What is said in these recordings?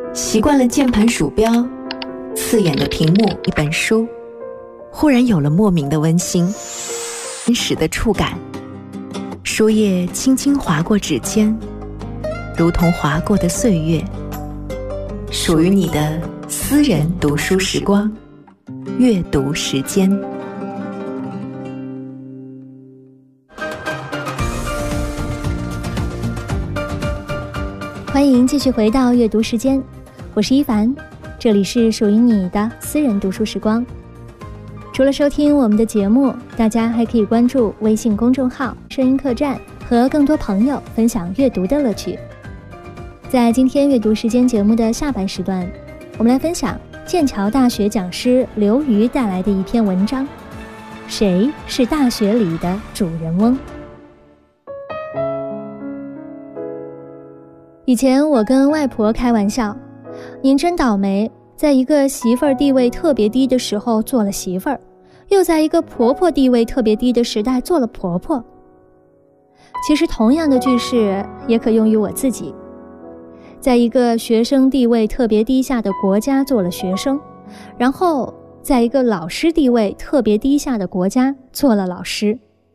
习惯了键盘鼠标，刺眼的屏幕，一本书，忽然有了莫名的温馨，真实的触感。书页轻轻划过指尖，如同划过的岁月，属于你的私人读书时光，阅读时间。 欢迎继续回到阅读时间，我是一凡，这里是属于你的私人读书时光。除了收听我们的节目，大家还可以关注微信公众号声音客栈，和更多朋友分享阅读的乐趣。在今天阅读时间节目的下半时段，我们来分享剑桥大学讲师刘瑜带来的一篇文章，谁是大学里的主人翁？以前我跟外婆开玩笑，您真倒霉，在一个媳妇儿地位特别低的时候做了媳妇儿，又在一个婆婆地位特别低的时代做了婆婆。其实同样的句式也可用于我自己，在一个学生地位特别低下的国家做了学生，然后在一个老师地位特别低下的国家做了老师。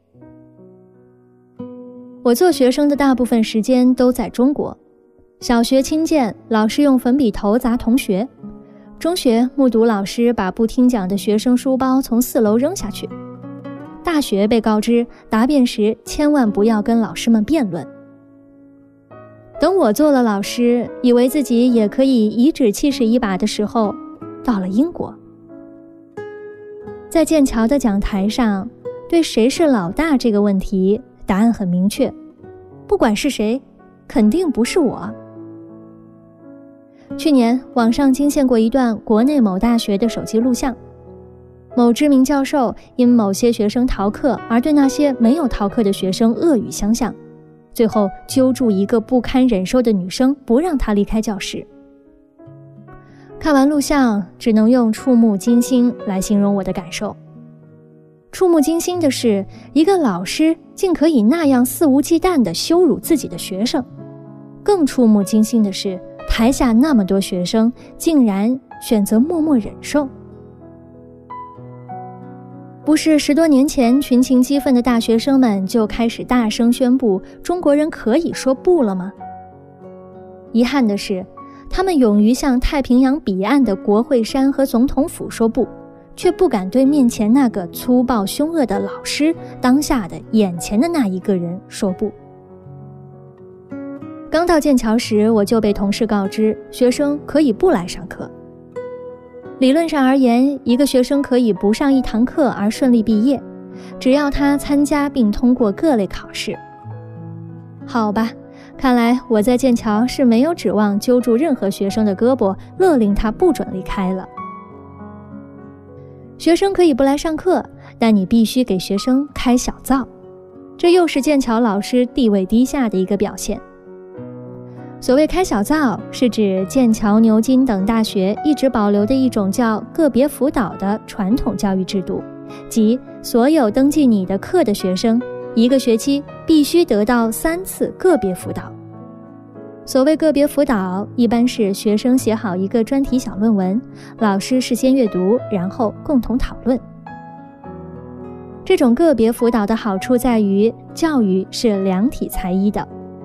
我做学生的大部分时间都在中国，小学轻贱，老师用粉笔头砸同学；中学目睹老师把不听讲的学生书包从4楼扔下去；大学被告知答辩时千万不要跟老师们辩论。等我做了老师，以为自己也可以颐指气使一把的时候，到了英国。在剑桥的讲台上，对谁是老大这个问题，答案很明确，不管是谁，肯定不是我。去年网上惊现过一段国内某大学的手机录像，某知名教授因某些学生逃课而对那些没有逃课的学生恶语相向，最后揪住一个不堪忍受的女生不让她离开教室。看完录像，只能用触目惊心来形容我的感受。触目惊心的是，一个老师竟可以那样肆无忌惮地羞辱自己的学生，更触目惊心的是，台下那么多学生竟然选择默默忍受。不是10多年前群情激愤的大学生们就开始大声宣布中国人可以说不了吗？遗憾的是，他们勇于向太平洋彼岸的国会山和总统府说不，却不敢对面前那个粗暴凶恶的老师，当下的眼前的那一个人说不。刚到剑桥时，我就被同事告知学生可以不来上课。理论上而言，一个学生可以不上一堂课而顺利毕业，只要他参加并通过各类考试。好吧，看来我在剑桥是没有指望揪住任何学生的胳膊，勒令他不准离开了。学生可以不来上课，但你必须给学生开小灶，这又是剑桥老师地位低下的一个表现。所谓开小灶，是指剑桥、牛津等大学一直保留的一种叫个别辅导的传统教育制度，即所有登记你的课的学生，一个学期必须得到3次个别辅导。所谓个别辅导，一般是学生写好一个专题小论文，老师事先阅读，然后共同讨论。这种个别辅导的好处在于，教育是量体裁衣的，